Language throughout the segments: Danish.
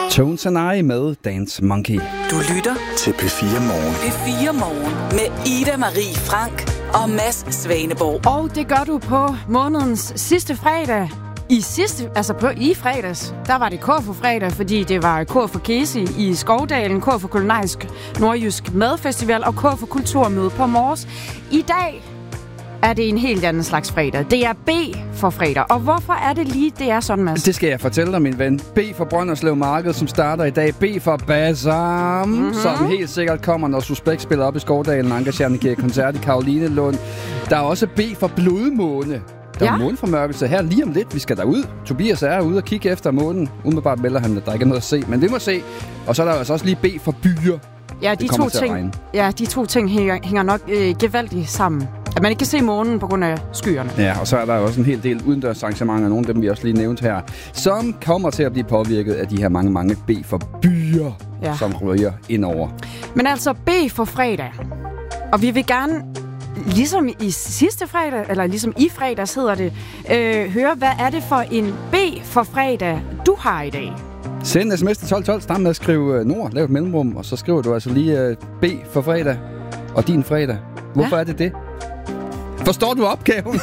Tones and I med Dance Monkey. Du lytter til P4 Morgen. P4 Morgen med Ida Marie Frank og Mads Svaneborg. Og det gør du på månedens sidste fredag. I fredags, der var det K-for-fredag, fordi det var K for Casey i Skovdalen, K for Kulinarisk Nordjysk Madfestival og K for Kulturmøde på Mors. I dag er det en helt anden slags fredag. Det er B for fredag. Og hvorfor er det lige, det er sådan, Mads? Det skal jeg fortælle dig, min ven. B for Brønderslev Marked, som starter i dag. B for Basam, som helt sikkert kommer, når Suspekt spiller op i Skovdalen. Engagerende giver koncert i Karolinelund. Der er også B for Blodmåne. Der er måneformørkelse her lige om lidt. Vi skal derud. Tobias er ude og kigge efter månen. Umiddelbart melder han, at der ikke er noget at se. Men vi må se. Og så er der altså også lige B for byer. Ja, de to ting hænger nok gevaldigt sammen. At man ikke kan se månen på grund af skyerne. Ja, og så er der også en hel del udendørsarrangementer, nogle af dem, vi også lige nævnte her, som kommer til at blive påvirket af de her mange B for byer, som ryger indover. Men altså B for fredag. Og vi vil gerne, ligesom i sidste fredag, eller ligesom i fredags hedder det, høre, hvad er det for en B for fredag, du har i dag? Send sms til 1212, start med at skrive Nord, lav et mellemrum, og så skriver du altså lige B for fredag og din fredag. Hvorfor er det? Forstår du opgaven?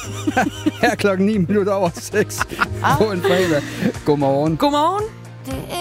Her klokken 6:09 på en fredag. Godmorgen. Godmorgen. Det